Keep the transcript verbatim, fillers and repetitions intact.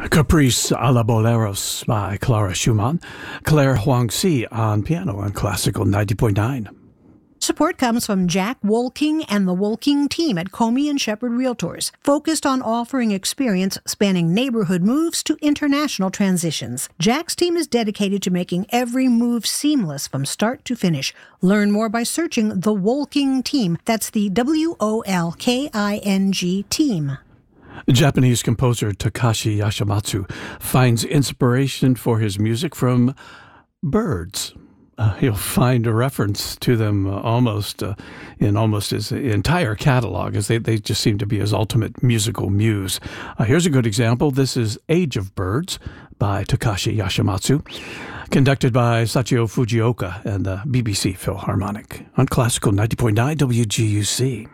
Caprice a la Boleros by Clara Schumann. Claire Huangxi on piano on Classical ninety point nine. Support comes from Jack Wolking and the Wolking team at Comey and Shepherd Realtors, focused on offering experience spanning neighborhood moves to international transitions. Jack's team is dedicated to making every move seamless from start to finish. Learn more by searching the Wolking team. That's the W O L K I N G team. Japanese composer Takashi Yashimatsu finds inspiration for his music from birds. Uh, you'll find a reference to them uh, almost uh, in almost his entire catalog, as they, they just seem to be his ultimate musical muse. Uh, here's a good example. This is Age of Birds by Takashi Yashimatsu, conducted by Sachio Fujioka and the B B C Philharmonic on Classical ninety point nine W G U C.